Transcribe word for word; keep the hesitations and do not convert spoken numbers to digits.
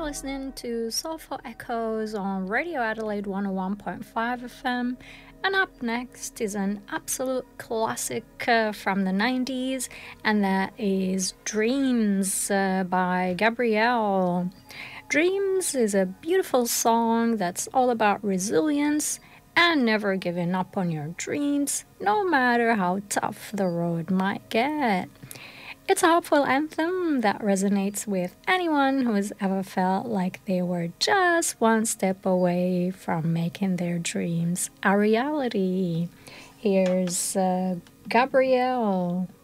listening to Soulful Echoes on Radio Adelaide one oh one point five F M. And up next is an absolute classic uh, from the nineties, and that is Dreams uh, by Gabrielle. Dreams is a beautiful song that's all about resilience and never giving up on your dreams, no matter how tough the road might get. It's a hopeful anthem that resonates with anyone who has ever felt like they were just one step away from making their dreams a reality. Here's uh, Gabrielle.